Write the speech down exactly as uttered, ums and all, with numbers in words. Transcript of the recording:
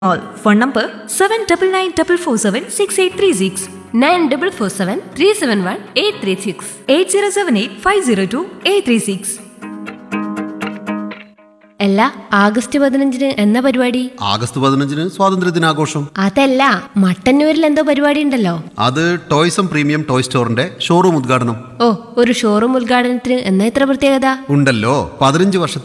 All. Phone number seven nine nine four four seven six eight three six, nine double four seven three seven one eight three six. eight zero seven eight five zero two eight three six. അല്ല, August പതിനഞ്ചിന് എന്ന പരിപാടി? August പതിനഞ്ചിന് സ്വാതന്ത്ര്യ ദിനാഘോഷം. അതല്ല, മട്ടന്നൂരിൽ എന്തോ പരിപാടി ഉണ്ടല്ലോ. അത് ടോയ്സം പ്രീമിയം ടോയ് സ്റ്റോറിന്റെ ഷോറൂം ഉദ്ഘാടനം. ഓ, ഒരു ഷോറൂം ഉദ്ഘാടനത്തിന് എന്നാ ഇത്ര പ്രത്യേകത? ഉണ്ടല്ലോ, പതിനഞ്ച് വർഷത്തെ